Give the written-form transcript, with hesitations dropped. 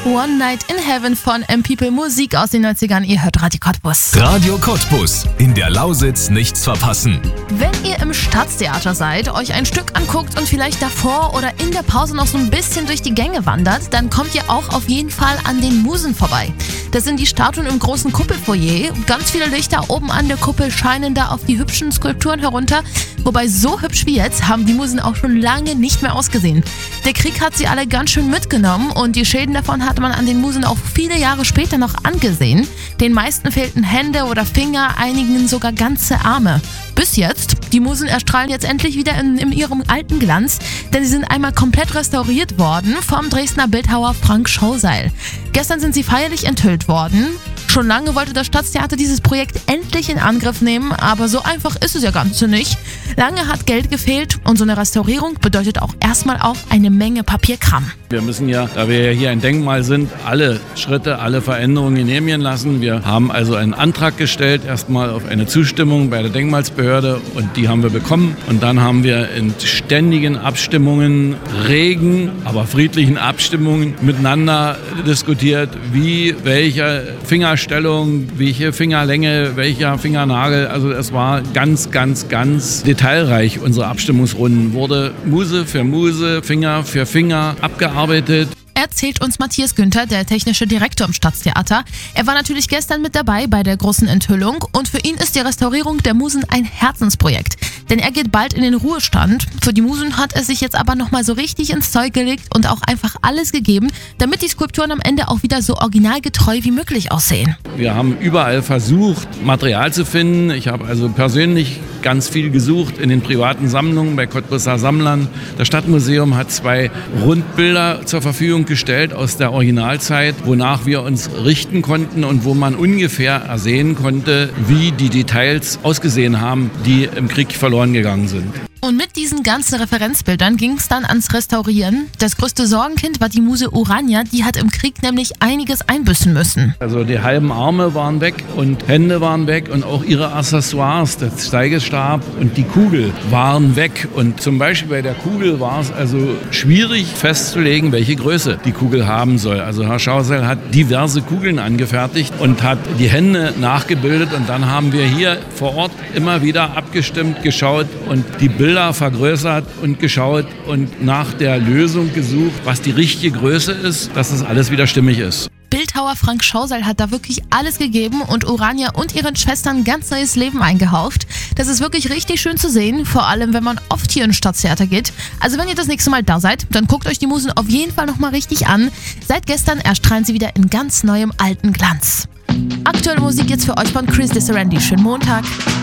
One Night in Heaven von M-People, Musik aus den 90ern. Ihr hört Radio Cottbus. Radio Cottbus, in der Lausitz nichts verpassen. Wenn ihr im Staatstheater seid, euch ein Stück anguckt und vielleicht davor oder in der Pause noch so ein bisschen durch die Gänge wandert, dann kommt ihr auch auf jeden Fall an den Musen vorbei. Das sind die Statuen im großen Kuppelfoyer. Ganz viele Lichter oben an der Kuppel scheinen da auf die hübschen Skulpturen herunter. Wobei so hübsch wie jetzt haben die Musen auch schon lange nicht mehr ausgesehen. Der Krieg hat sie alle ganz schön mitgenommen und die Schäden davon hat man an den Musen auch viele Jahre später noch angesehen. Den meisten fehlten Hände oder Finger, einigen sogar ganze Arme. Bis jetzt. Die Musen erstrahlen jetzt endlich wieder in ihrem alten Glanz, denn sie sind einmal komplett restauriert worden vom Dresdner Bildhauer Frank Schauseil. Gestern sind sie feierlich enthüllt worden. Schon lange wollte das Staatstheater dieses Projekt endlich in Angriff nehmen, aber so einfach ist es ja ganz nicht. Lange hat Geld gefehlt und so eine Restaurierung bedeutet auch erstmal auch eine Menge Papierkram. Wir müssen ja, da wir ja hier ein Denkmal sind, alle Schritte, alle Veränderungen genehmigen lassen. Wir haben also einen Antrag gestellt, erstmal auf eine Zustimmung bei der Denkmalsbehörde und die haben wir bekommen. Und dann haben wir in ständigen Abstimmungen, regen, aber friedlichen Abstimmungen miteinander diskutiert, wie, welche Fingerstellung, welche Fingerlänge, welcher Fingernagel. Also es war ganz detailreich. Unsere Abstimmungsrunden wurde Muse für Muse, Finger für Finger abgearbeitet. Erzählt uns Matthias Günther, der technische Direktor im Staatstheater. Er war natürlich gestern mit dabei bei der großen Enthüllung und für ihn ist die Restaurierung der Musen ein Herzensprojekt. Denn er geht bald in den Ruhestand. Für die Musen hat er sich jetzt aber nochmal so richtig ins Zeug gelegt und auch einfach alles gegeben, damit die Skulpturen am Ende auch wieder so originalgetreu wie möglich aussehen. Wir haben überall versucht, Material zu finden. Ich habe also persönlich ganz viel gesucht in den privaten Sammlungen bei Cottbuser Sammlern. Das Stadtmuseum hat 2 Rundbilder zur Verfügung gestellt aus der Originalzeit, wonach wir uns richten konnten und wo man ungefähr ersehen konnte, wie die Details ausgesehen haben, die im Krieg verloren gegangen sind. Und mit diesen ganzen Referenzbildern ging es dann ans Restaurieren. Das größte Sorgenkind war die Muse Urania, die hat im Krieg nämlich einiges einbüßen müssen. Also die halben Arme waren weg und Hände waren weg und auch ihre Accessoires, der Steigestab und die Kugel waren weg. Und zum Beispiel bei der Kugel war es also schwierig festzulegen, welche Größe die Kugel haben soll. Also Herr Schauseil hat diverse Kugeln angefertigt und hat die Hände nachgebildet und dann haben wir hier vor Ort immer wieder abgestimmt, geschaut und die Bilder vergrößert und geschaut und nach der Lösung gesucht, was die richtige Größe ist, dass das alles wieder stimmig ist. Bildhauer Frank Schauseil hat da wirklich alles gegeben und Urania und ihren Schwestern ganz neues Leben eingehaucht. Das ist wirklich richtig schön zu sehen, vor allem wenn man oft hier ins Staatstheater geht. Also wenn ihr das nächste Mal da seid, dann guckt euch die Musen auf jeden Fall nochmal richtig an. Seit gestern erstrahlen sie wieder in ganz neuem alten Glanz. Aktuelle Musik jetzt für euch von Chris DeSarandy. Schönen Montag.